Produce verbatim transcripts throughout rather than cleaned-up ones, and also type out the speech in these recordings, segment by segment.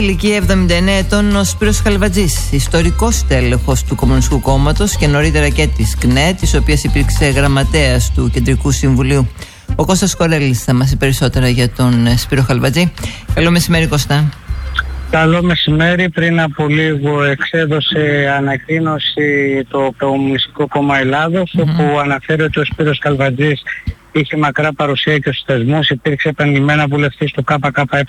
Ηλικία εβδομήντα εννέα ετών ο Σπύρος Χαλβατζής, ιστορικός τέλεχος του Κομμουνιστικού Κόμματος και νωρίτερα και της ΚΝΕ, της οποίας υπήρξε γραμματέας του Κεντρικού Συμβουλίου. Ο Κώστας Κορέλης θα μας πει περισσότερα για τον Σπύρο Χαλβατζή. Καλό μεσημέρι, Κώστα. Καλό μεσημέρι. Πριν από λίγο εξέδωσε ανακοίνωση το Κομμουνιστικό Κόμμα Ελλάδος, mm-hmm. όπου αναφέρει ότι ο Σπύρος Χαλβατζής είχε μακρά παρουσία και στους θεσμούς, υπήρξε επανειλημμένα βουλευτής του ΚΚΕ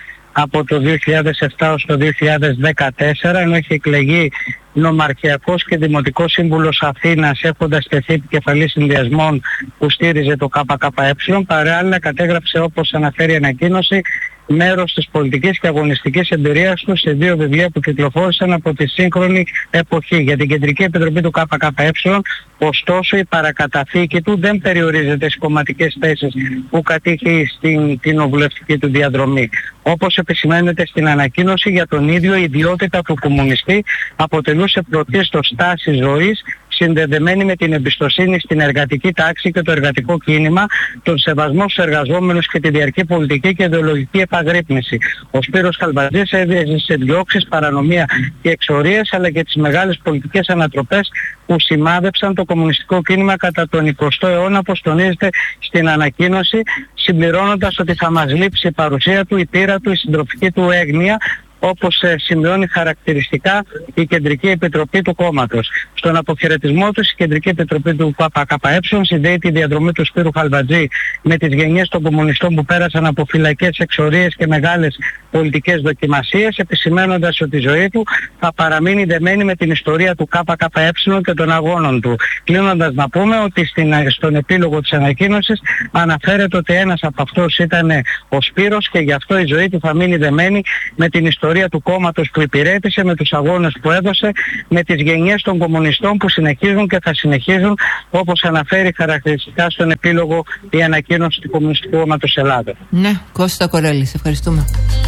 από το δύο χιλιάδες επτά ως το δύο χιλιάδες δεκατέσσερα, ενώ έχει εκλεγεί νομαρχιακός και δημοτικός σύμβουλος Αθήνας, έχοντας τεθεί επικεφαλής συνδυασμών που στήριζε το ΚΚΕ. Παράλληλα κατέγραψε, όπως αναφέρει η ανακοίνωση, μέρος της πολιτικής και αγωνιστικής εμπειρίας του σε δύο βιβλία που κυκλοφόρησαν από τη σύγχρονη εποχή. Για την Κεντρική Επιτροπή του ΚΚΕ, ωστόσο, η παρακαταθήκη του δεν περιορίζεται στις κομματικές θέσεις που κατήχε στην κοινοβουλευτική του διαδρομή. Όπως επισημαίνεται στην ανακοίνωση, για τον ίδιο η ιδιότητα του κομμουνιστή αποτελούσε πρωτίστως στάση ζωής, συνδεδεμένη με την εμπιστοσύνη στην εργατική τάξη και το εργατικό κίνημα, τον σεβασμό στους εργαζόμενους και τη διαρκή πολιτική και ιδεολογική επαγρύπνηση. Ο Σπύρος Χαλβατζής έζησε διώξεις, παρανομία και εξορίες, αλλά και τις μεγάλες πολιτικές ανατροπές που σημάδεψαν το κομμουνιστικό κίνημα κατά τον εικοστό αιώνα, όπως τονίζεται στην ανακοίνωση, συμπληρώνοντας ότι θα μας λείψει η παρουσία του, η πείρα του, η συντροφική του έγνοια, όπως ε, σημειώνει χαρακτηριστικά η Κεντρική Επιτροπή του κόμματος. Στον αποχαιρετισμό του, η Κεντρική Επιτροπή του ΚΚΕ συνδέει τη διαδρομή του Σπύρου Χαλβατζή με τις γενιές των κομμουνιστών που πέρασαν από φυλακές, εξορίες και μεγάλες πολιτικές δοκιμασίες, επισημαίνοντας ότι η ζωή του θα παραμείνει δεμένη με την ιστορία του ΚΚΕ και των αγώνων του. Κλείνοντας, να πούμε ότι στην, στον επίλογο της ανακοίνωσης αναφέρεται ότι ένας από αυτούς ήταν ο Σπύρος και γι' αυτό η ζωή του θα μείνει δεμένη με την ιστορία του κόμματος που υπηρέτησε, με τους αγώνες που έδωσε, με τις γενιές των κομμουνιστών που συνεχίζουν και θα συνεχίζουν, όπως αναφέρει χαρακτηριστικά στον επίλογο η ανακοίνωση του Κομμουνιστικού Κόμματος Ελλάδας. Ναι, Κώστα Κορέλη, σε ευχαριστούμε.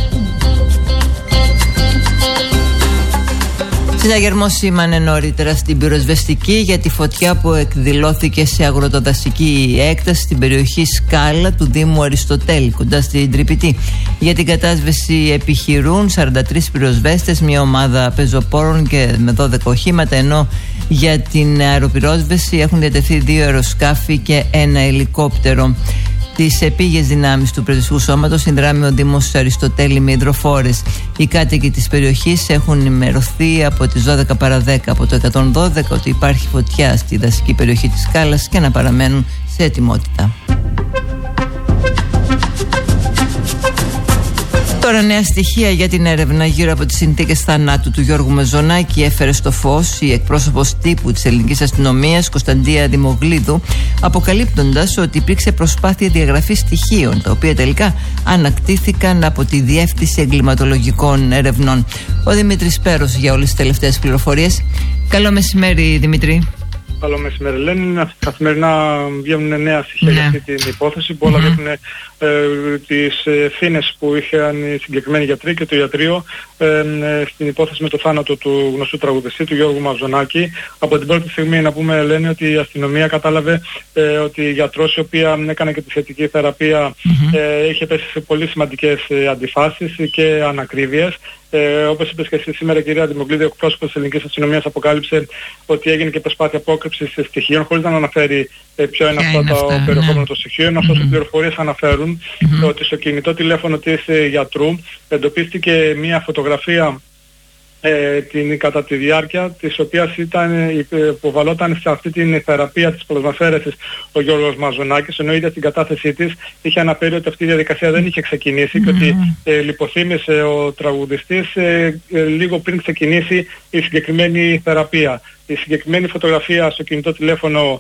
Συναγερμός σήμανε νωρίτερα στην πυροσβεστική για τη φωτιά που εκδηλώθηκε σε αγροτοδασική έκταση στην περιοχή Σκάλα του Δήμου Αριστοτέλη, κοντά στην Τρυπητή. Για την κατάσβεση επιχειρούν σαράντα τρεις πυροσβέστες, μια ομάδα πεζοπόρων και με δώδεκα οχήματα, ενώ για την αεροπυρόσβεση έχουν διατεθεί δύο αεροσκάφη και ένα ελικόπτερο. Τις επίγειες δυνάμεις του Πυροσβεστικού Σώματος συνδράμει ο Δήμος Αριστοτέλη με υδροφόρες. Οι κάτοικοι της περιοχής έχουν ενημερωθεί από τις δώδεκα παρά δέκα από το εκατόν δώδεκα ότι υπάρχει φωτιά στη δασική περιοχή της Σκάλας και να παραμένουν σε ετοιμότητα. Τώρα νέα στοιχεία για την έρευνα γύρω από τις συνθήκες θανάτου του Γιώργου Μαζονάκη έφερε στο φως η εκπρόσωπος τύπου της ελληνικής αστυνομίας Κωνσταντία Δημογλίδου, αποκαλύπτοντας ότι υπήρξε προσπάθεια διαγραφής στοιχείων, τα οποία τελικά ανακτήθηκαν από τη Διεύθυνση Εγκληματολογικών Ερευνών. Ο Δημήτρης Πέρος για όλες τις τελευταίες πληροφορίες. Καλό μεσημέρι, Δημήτρη. Καλό μεσημέρι, Λένη. Καθημερινά βγαίνουν νέα στοιχεία ναι. για αυτή την υπόθεση που όλα mm-hmm. δείχνουν ε, τις ευθύνες που είχαν οι συγκεκριμένοι γιατροί και το ιατρείο ε, ε, στην υπόθεση με το θάνατο του γνωστού τραγουδιστή, του Γιώργου Μαζονάκη. Από την πρώτη στιγμή να πούμε, Λένη, ότι η αστυνομία κατάλαβε ε, ότι η γιατρός, η οποία έκανε και τη θετική θεραπεία, mm-hmm. ε, είχε πέσει σε πολύ σημαντικές ε, αντιφάσεις και ανακρίβειες. Ε, όπως είπες και εσύ σήμερα, η κυρία Δημογλίδη, εκπρόσωπος της ελληνικής αστυνομίας, αποκάλυψε ότι έγινε και προσπάθεια απόκρυψης στοιχείων, χωρίς να αναφέρει ε, ποιο είναι αυτό το ναι. περιεχόμενο των στοιχείων. Ωστόσο, mm-hmm. οι πληροφορίες αναφέρουν mm-hmm. ότι στο κινητό τηλέφωνο της ε, γιατρού εντοπίστηκε μια φωτογραφία Ε, την, κατά τη διάρκεια της οποίας ήταν, υποβαλόταν σε αυτή την θεραπεία της πλασμαφέρεσης ο Γιώργος Μαζονάκης, ενώ ίδια στην κατάθεσή της είχε αναφέρει ότι αυτή η διαδικασία δεν είχε ξεκινήσει mm-hmm. και ότι ε, λιποθύμησε ο τραγουδιστής ε, ε, λίγο πριν ξεκινήσει η συγκεκριμένη θεραπεία. Η συγκεκριμένη φωτογραφία στο κινητό τηλέφωνο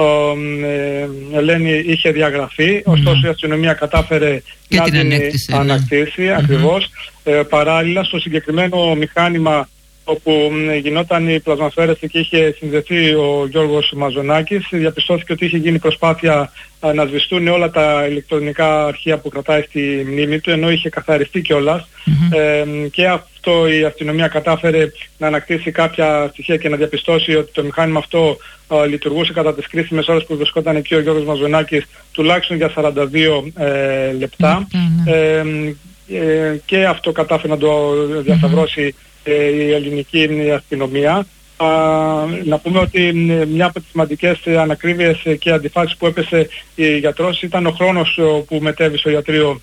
ε, Ελένη είχε διαγραφεί, mm-hmm. ωστόσο η αστυνομία κατάφερε και να την την ανέκτησε, ανακτήσει ναι. ακριβώς. Mm-hmm. Ε, παράλληλα στο συγκεκριμένο μηχάνημα όπου γινόταν η πλασμαφέρεση και είχε συνδεθεί ο Γιώργος Μαζονάκης, διαπιστώθηκε ότι είχε γίνει προσπάθεια να σβηστούν όλα τα ηλεκτρονικά αρχεία που κρατάει στη μνήμη του, ενώ είχε καθαριστεί κιόλας. Mm-hmm. Ε, και αυτό η αστυνομία κατάφερε να ανακτήσει κάποια στοιχεία και να διαπιστώσει ότι το μηχάνημα αυτό α, λειτουργούσε κατά τις κρίσιμες ώρες που βρισκόταν εκεί ο Γιώργος Μαζονάκης, τουλάχιστον για σαράντα δύο ε, λεπτά. Mm-hmm. Ε, ε, και αυτό κατάφερε να το διασταυρώσει ε, η ελληνική αστυνομία. Α, να πούμε ότι μια από τις σημαντικές ανακρίβειες και αντιφάσεις που έπεσε η γιατρός ήταν ο χρόνος που μετέβη στο ιατρείο.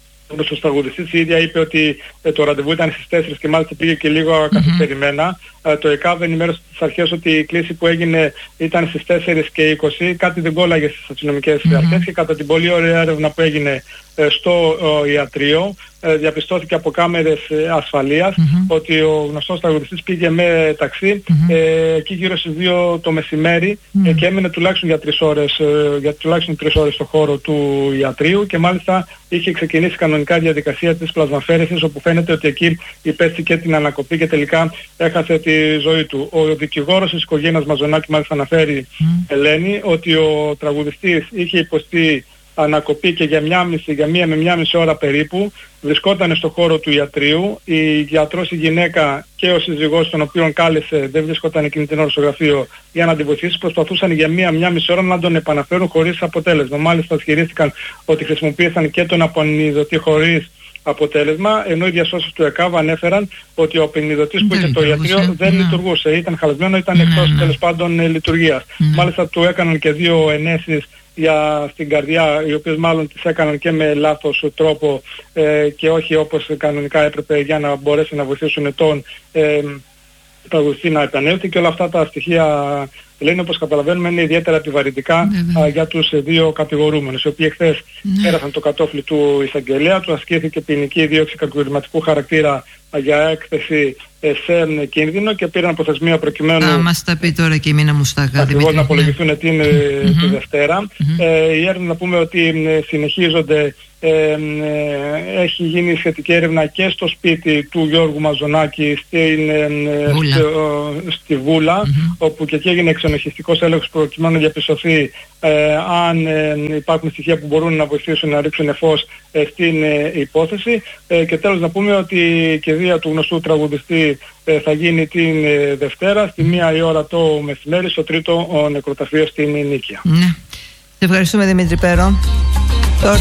Ο τραγουδιστής η ίδια είπε ότι ε, το ραντεβού ήταν στις τέσσερις και μάλιστα πήγε και λίγο καθυστερημένα. Mm-hmm. Ε, το ΕΚΑΒ ενημέρωσε στις αρχές ότι η κλήση που έγινε ήταν στις τέσσερις και είκοσι, κάτι δεν κόλλαγε στις αστυνομικές mm-hmm. αρχές, και κατά την πολύ ωραία έρευνα που έγινε ε, στο ε, ιατρείο ε, διαπιστώθηκε από κάμερες ε, ασφαλείας mm-hmm. ότι ο γνωστός τραγουδιστής πήγε με ταξί mm-hmm. ε, εκεί γύρω στις δύο το μεσημέρι mm-hmm. ε, και έμεινε τουλάχιστον για τρεις ώρες, ε, για τουλάχιστον τρεις ώρες στο χώρο του ιατρείου, και μάλιστα είχε ξεκινήσει κανονικά διαδικασία της πλασμαφαίρεσης, όπου φαίνεται ότι εκεί υπέστηκε την ανακοπή και τελικά έχασε τη ζωή του. Ο δικηγόρος της οικογένειας Μαζονάκη μάλιστα αναφέρει, mm. Ελένη, ότι ο τραγουδιστής είχε υποστεί ανακοπή και για, μια μισή, για μία με μία μισή ώρα περίπου βρισκόταν στο χώρο του ιατρείου. Η γιατρός, η γυναίκα και ο σύζυγός, τον οποίον κάλεσε, δεν βρισκόταν εκείνη την ώρα στο γραφείο για να την βοηθήσει. Προσπαθούσαν για μία μία μισή ώρα να τον επαναφέρουν χωρίς αποτέλεσμα. Μάλιστα ισχυρίστηκαν ότι χρησιμοποίησαν και τον απονιδωτή χωρίς αποτέλεσμα, ενώ οι διασώσεις του ΕΚΑΒ ανέφεραν ότι ο απενιδωτής που είχε στο ιατρείο δεν λειτουργούσε, ήταν χαλασμένο, ήταν εκτός τέλος πάντων λειτουργίας. Μάλιστα του έκαναν και δύο ενέσεις για στην καρδιά, οι οποίες μάλλον τις έκαναν και με λάθος τρόπο ε, και όχι όπως κανονικά έπρεπε, για να μπορέσει να βοηθήσουν τον ε, τραγουδιστή να επανέλθει, και όλα αυτά τα στοιχεία, λένε, όπως καταλαβαίνουμε, είναι ιδιαίτερα επιβαρυντικά α, για τους ε, δύο κατηγορούμενους, οι οποίοι χθες ναι. πέρασαν το κατόφλι του εισαγγελέα, του ασκήθηκε ποινική δίωξη κακουργηματικού χαρακτήρα α, για έκθεση ε, σε κίνδυνο, και πήραν προθεσμία προκειμένου να μας τα πει τώρα και η Μίνα Μουστάκα, ακριβώς, να απολογηθούν ναι. την, mm-hmm. τη Δευτέρα. Mm-hmm. Ε, η έρευνα, να πούμε ότι ε, συνεχίζονται. Ε, ε, έχει γίνει σχετική έρευνα και στο σπίτι του Γιώργου Μαζονάκη στην, ε, Βούλα. Στο, στη Βούλα, mm-hmm. όπου και εκεί έγινε εξονοχιστικός έλεγχος προκειμένου να διαπιστωθεί ε, αν ε, υπάρχουν στοιχεία που μπορούν να βοηθήσουν να ρίξουν φως ε, στην ε, υπόθεση. Ε, και τέλος να πούμε ότι η κηδεία του γνωστού τραγουδιστή ε, θα γίνει την ε, Δευτέρα στη μία η ώρα το μεσημέρι στο τρίτο ο, νεκροταφείο στην Νίκαια. Ναι. Σε ευχαριστούμε, Δημήτρη Πέρο. Τώρα...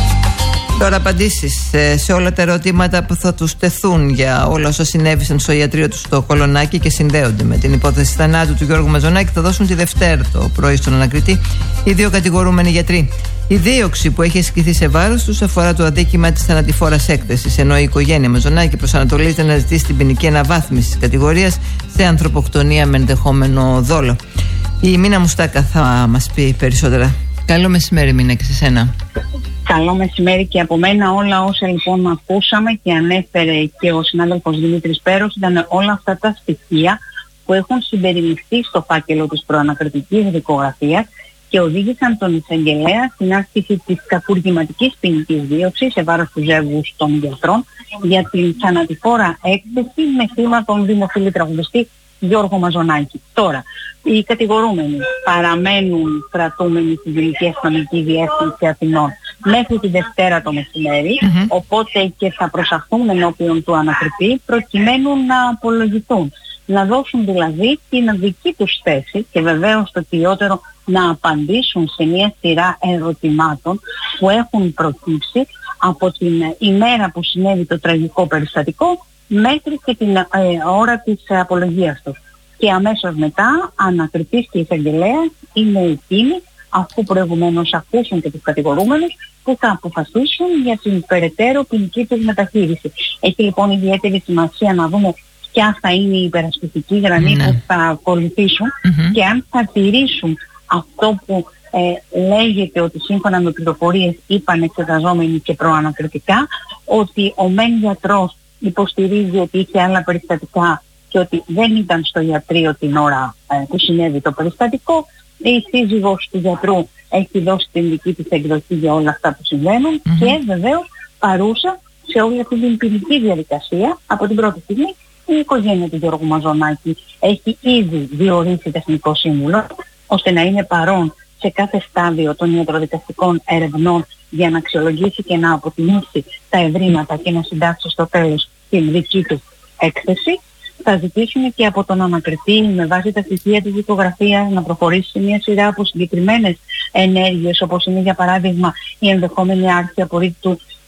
Τώρα απαντήσεις σε όλα τα ερωτήματα που θα τους τεθούν για όλα όσα συνέβησαν στο ιατρείο του στο Κολονάκι και συνδέονται με την υπόθεση θανάτου του Γιώργου Μαζονάκη θα δώσουν τη Δευτέρα το πρωί στον ανακριτή οι δύο κατηγορούμενοι γιατροί. Η δίωξη που έχει ασκηθεί σε βάρος τους αφορά το αδίκημα της θανατηφόρας έκθεσης, ενώ η οικογένεια Μαζονάκη προσανατολίζεται να ζητήσει την ποινική αναβάθμιση της κατηγορίας σε ανθρωποκτονία με ενδεχόμενο δόλο. Η Μίνα Μουστάκα θα μας πει περισσότερα. Καλό μεσημέρι, Μίνα, και σε σένα. Καλό μεσημέρι και από μένα. Όλα όσα λοιπόν ακούσαμε και ανέφερε και ο συνάδελφος Δημήτρης Πέρος ήταν όλα αυτά τα στοιχεία που έχουν συμπεριληφθεί στο φάκελο της προανακριτικής δικογραφίας και οδήγησαν τον εισαγγελέα στην άσκηση της κακουργηματικής ποινικής δίωξης σε βάρος του ζεύγους των γιατρών για την θανατηφόρα έκθεση με θύμα τον δημοφιλή τραγουδιστή Γιώργο Μαζονάκη. Τώρα, οι κατηγορούμενοι παραμένουν κρατούμενοι στη Γενική Αστυνομική Διεύθυνση Αθηνών μέχρι τη Δευτέρα το μεσημέρι, mm-hmm. οπότε και θα προσαχθούν ενώπιον του ανακριτή προκειμένου να απολογηθούν. Να δώσουν δηλαδή την δική τους θέση και βεβαίως το κυριότερο να απαντήσουν σε μια σειρά ερωτημάτων που έχουν προκύψει από την ημέρα που συνέβη το τραγικό περιστατικό μέχρι και την ε, ώρα της ε, απολογίας τους. Και αμέσως μετά ανακριτής και εισαγγελέας είναι εκείνοι, αφού προηγουμένως ακούσουν και τους κατηγορούμενους, που θα αποφασίσουν για την περαιτέρω ποινική τους μεταχείριση. Έχει λοιπόν ιδιαίτερη σημασία να δούμε ποια θα είναι η υπερασπιστική γραμμή mm-hmm. που θα ακολουθήσουν mm-hmm. και αν θα τηρήσουν αυτό που ε, λέγεται ότι σύμφωνα με πληροφορίες είπαν εξεταζόμενοι και προανακριτικά, ότι ο μεν γιατρός υποστηρίζει ότι είχε άλλα περιστατικά και ότι δεν ήταν στο ιατρείο την ώρα ε, που συνέβη το περιστατικό. Η σύζυγος του γιατρού έχει δώσει την δική της εκδοχή για όλα αυτά που συμβαίνουν mm-hmm. και βεβαίως παρούσα σε όλη αυτή την ποινική διαδικασία από την πρώτη στιγμή. Η οικογένεια του Γιώργου Μαζονάκη έχει ήδη διορίσει τεχνικό σύμβουλο ώστε να είναι παρόν σε κάθε στάδιο των ιατροδικαστικών ερευνών για να αξιολογήσει και να αποτιμήσει τα ευρήματα και να συντάξει στο τέλος την δική του έκθεση. Θα ζητήσουν και από τον ανακριτή με βάση τα στοιχεία της δικογραφίας να προχωρήσει σε μια σειρά από συγκεκριμένες ενέργειες, όπως είναι για παράδειγμα η ενδεχόμενη άρση απορρίτου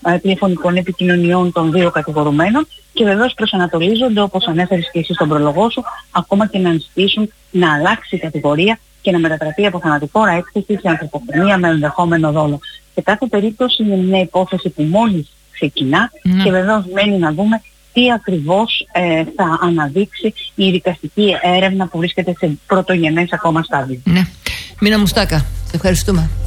ε, τηλεφωνικών επικοινωνιών των δύο κατηγορουμένων και βεβαίως προσανατολίζονται, όπως ανέφερες και εσύ στον προλογό σου, ακόμα και να αναζητήσουν να αλλάξει η κατηγορία και να μετατραπεί από θανατηφόρα έκθεση σε ανθρωποκτονία με ενδεχόμενο δόλο. Σε κάθε περίπτωση είναι μια υπόθεση που μόλις ξεκινά mm. και βεβαίως μένει να δούμε τι ακριβώς ε, θα αναδείξει η δικαστική έρευνα που βρίσκεται σε πρωτογενές ακόμα στάδιο. Ναι. Μίνα Μουστάκα, σε ευχαριστούμε.